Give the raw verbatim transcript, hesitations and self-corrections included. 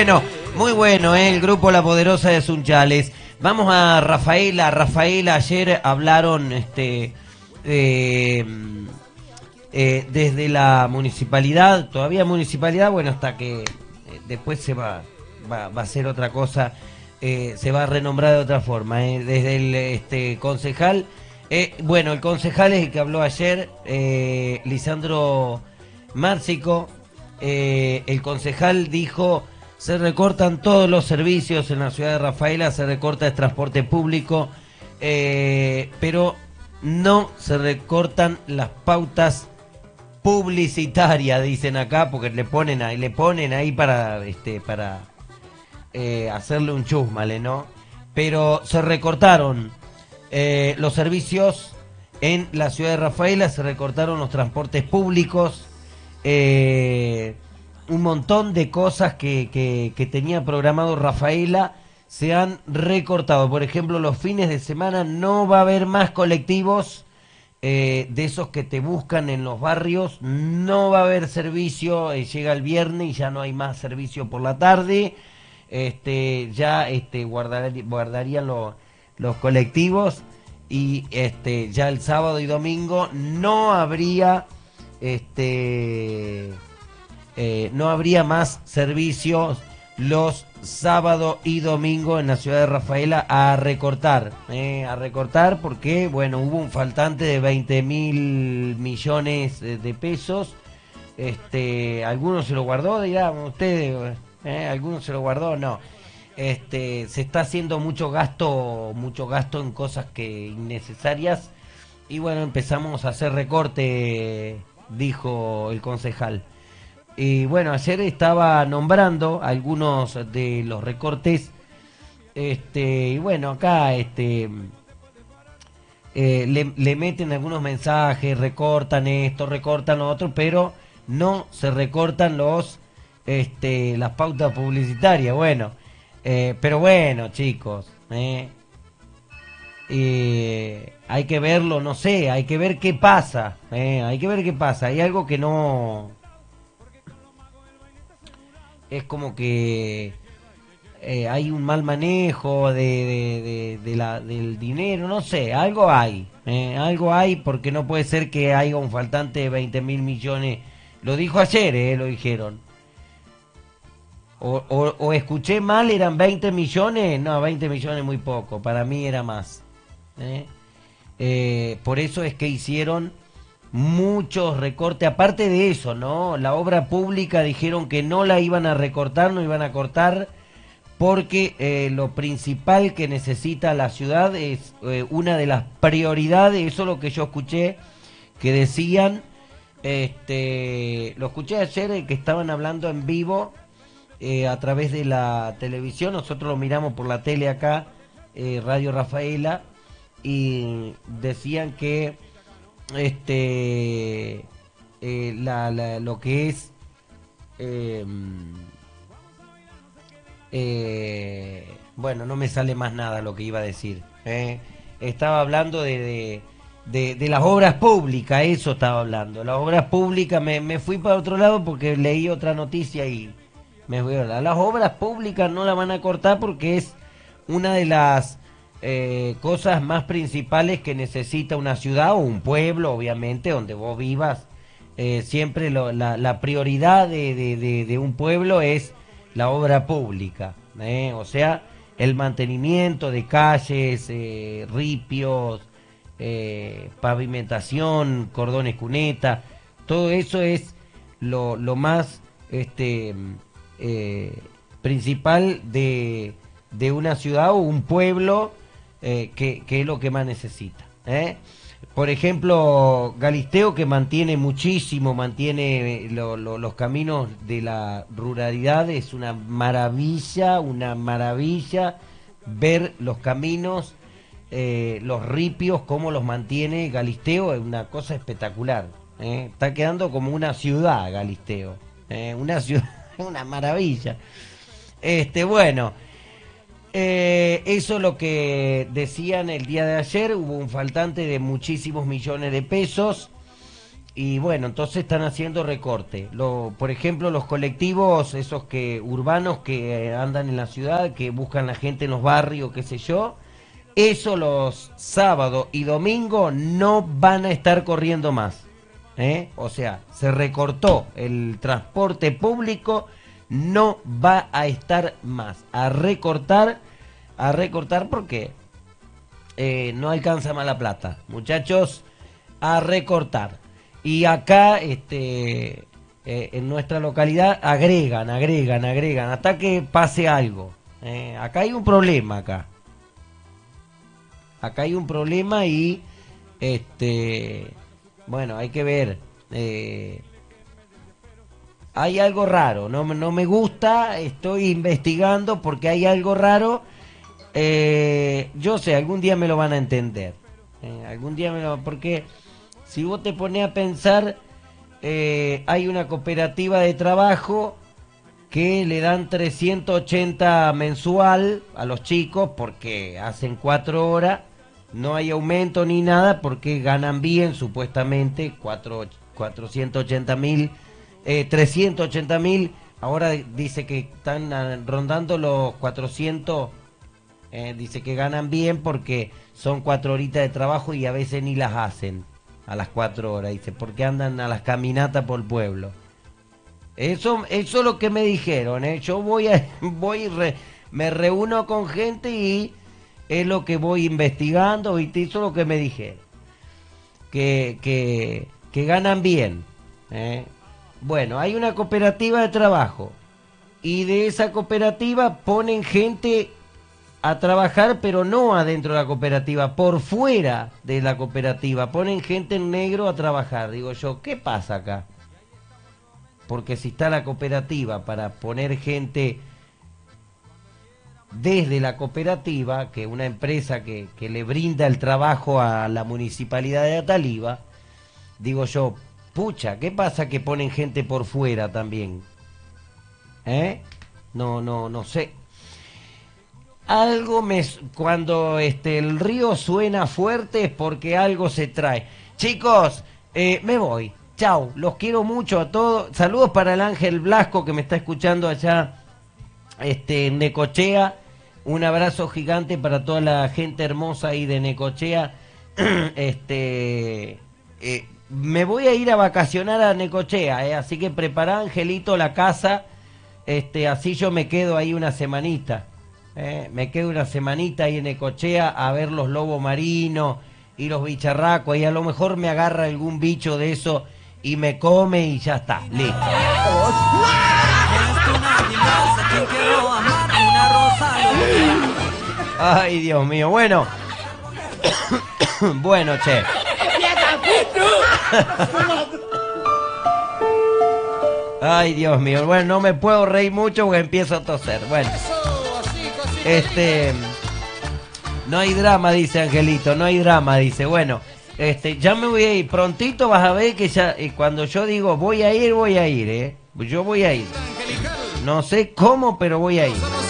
bueno, muy bueno, ¿eh? El grupo La Poderosa de Sunchales. Vamos a Rafaela. Rafaela, ayer hablaron este eh, eh, desde la municipalidad, todavía municipalidad, bueno, hasta que eh, después se va, va, va a ser otra cosa, eh, se va a renombrar de otra forma, ¿eh? Desde el este concejal, eh, bueno, el concejal es el que habló ayer, eh, Lisandro Márcico. Eh, el concejal dijo: se recortan todos los servicios en la ciudad de Rafaela, se recorta el transporte público, eh, pero no se recortan las pautas publicitarias, dicen acá, porque le ponen ahí, le ponen ahí para este para eh, hacerle un chusmale, ¿no? Pero se recortaron eh, los servicios en la ciudad de Rafaela, se recortaron los transportes públicos. Eh, un montón de cosas que, que, que tenía programado Rafaela se han recortado. Por ejemplo, los fines de semana no va a haber más colectivos eh, de esos que te buscan en los barrios, no va a haber servicio, eh, llega el viernes y ya no hay más servicio por la tarde. Este, ya este, guardar, guardarían lo, los colectivos y este, ya el sábado y domingo no habría este eh, no habría más servicios los sábado y domingo en la ciudad de Rafaela a recortar, eh, a recortar porque, bueno, hubo un faltante de veinte mil millones de pesos. Este, algunos se lo guardó, dirán ustedes, eh, algunos se lo guardó, no. Este, se está haciendo mucho gasto, mucho gasto en cosas que innecesarias y bueno, empezamos a hacer recorte, dijo el concejal. Y bueno, ayer estaba nombrando algunos de los recortes, este, y bueno, acá este eh, le, le meten algunos mensajes, recortan esto, recortan lo otro, pero no se recortan los este las pautas publicitarias. Bueno, eh, pero bueno, chicos, eh, eh, hay que verlo, no sé, hay que ver qué pasa, eh, hay que ver qué pasa. Hay algo que no... Es como que eh, hay un mal manejo de, de, de, de la, del dinero, no sé, algo hay, eh, algo hay, porque no puede ser que haya un faltante de veinte mil millones. Lo dijo ayer, eh, lo dijeron. O, o, o escuché mal, eran veinte millones, no, veinte millones es muy poco, para mí era más. Eh. Eh, por eso es que hicieron muchos recortes, aparte de eso, ¿no? La obra pública dijeron que no la iban a recortar, no iban a cortar, porque eh, lo principal que necesita la ciudad es eh, una de las prioridades, eso es lo que yo escuché, que decían, este, lo escuché ayer, eh, que estaban hablando en vivo eh, a través de la televisión, nosotros lo miramos por la tele acá, eh, Radio Rafaela, y decían que este eh, la, la, lo que es eh, eh, bueno, no me sale más nada lo que iba a decir, eh. Estaba hablando de, de, de, de las obras públicas, eso estaba hablando, las obras públicas. Me, me fui para otro lado porque leí otra noticia y me voy a hablar. Las obras públicas no la van a cortar porque es una de las Eh, cosas más principales que necesita una ciudad o un pueblo, obviamente, donde vos vivas. Eh, siempre lo, la, la prioridad de, de, de, de un pueblo es la obra pública, eh, o sea, el mantenimiento de calles, eh, ripios, eh, pavimentación, cordones cuneta, todo eso es lo, lo más este eh, principal de, de una ciudad o un pueblo. Eh, que, que es lo que más necesita, ¿eh? Por ejemplo, Galisteo, que mantiene muchísimo, mantiene lo, lo, los caminos de la ruralidad, es una maravilla, una maravilla ver los caminos, eh, los ripios, cómo los mantiene Galisteo, es una cosa espectacular, ¿eh? Está quedando como una ciudad Galisteo, ¿eh? Una ciudad, una maravilla. Este, bueno... Eh, eso es lo que decían el día de ayer. Hubo un faltante de muchísimos millones de pesos. y bueno, entonces están haciendo recorte. Lo, por ejemplo, los colectivos, esos que urbanos que andan en la ciudad, que buscan la gente en los barrios, qué sé yo, eso los sábados y domingos no van a estar corriendo más. ¿eh? O sea, se recortó el transporte público, no va a estar más. A recortar, a recortar porque eh, no alcanza más la plata. Muchachos, a recortar. Y acá, este, eh, en nuestra localidad, agregan, agregan, agregan, hasta que pase algo. Eh, acá hay un problema, acá. Acá hay un problema y, este, bueno, hay que ver. Eh, hay algo raro, no, no me gusta, estoy investigando porque hay algo raro. Eh, yo sé, algún día me lo van a entender. Eh, algún día me lo... Porque si vos te pones a pensar, eh, hay una cooperativa de trabajo que le dan trescientos ochenta mensual a los chicos porque hacen cuatro horas, no hay aumento ni nada porque ganan bien supuestamente, cuatro, cuatrocientos ochenta mil, eh, trescientos ochenta mil, ahora dice que están ah, rondando los cuatrocientos, eh, dice que ganan bien porque son cuatro horitas de trabajo y a veces ni las hacen a las cuatro horas, dice, porque andan a las caminatas por el pueblo. Eso, eso es lo que me dijeron, ¿eh? Yo voy a, voy re, me reúno con gente y es lo que voy investigando, ¿viste? Eso es lo que me dijeron. Que, que, que ganan bien. ¿eh? Bueno, hay una cooperativa de trabajo y de esa cooperativa ponen gente a trabajar, pero no adentro de la cooperativa, por fuera de la cooperativa. Ponen gente en negro a trabajar. Digo yo, ¿qué pasa acá? Porque si está la cooperativa para poner gente desde la cooperativa, que es una empresa que, que le brinda el trabajo a la municipalidad de Ataliva, digo yo, pucha, ¿qué pasa que ponen gente por fuera también? ¿Eh? No, no, no sé. Algo me... Cuando este, el río suena fuerte es porque algo se trae. Chicos, eh, me voy. Chau, los quiero mucho a todos. Saludos para el Ángel Blasco que me está escuchando allá este, en Necochea. Un abrazo gigante para toda la gente hermosa ahí de Necochea. este, eh, me voy a ir a vacacionar a Necochea, eh, así que prepara, Angelito, la casa. Este, así yo me quedo ahí una semanita. Eh, me quedo una semanita ahí en Necochea a ver los lobos marinos y los bicharracos. Y a lo mejor me agarra algún bicho de eso y me come y ya está, listo. Ay, Dios mío, bueno. Bueno, che. Ay, Dios mío, bueno, no me puedo reír mucho porque empiezo a toser. Bueno, este... No hay drama, dice Angelito, no hay drama, dice. Bueno, este, ya me voy a ir. Prontito vas a ver que ya, eh, cuando yo digo voy a ir, voy a ir, ¿eh? Yo voy a ir. No sé cómo, pero voy a ir.